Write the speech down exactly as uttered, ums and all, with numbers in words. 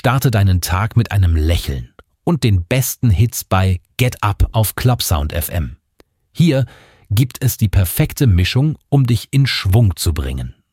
Starte deinen Tag mit einem Lächeln und den besten Hits bei Get Up auf Clubsound F M. Hier gibt es die perfekte Mischung, um dich in Schwung zu bringen.